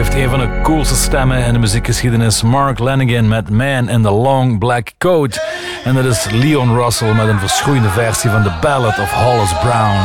heeft een van de coolste stemmen in de muziekgeschiedenis. Mark Lanegan met Man in the Long Black Coat. En dat is Leon Russell met een verschroeide versie van The Ballad of Hollis Brown.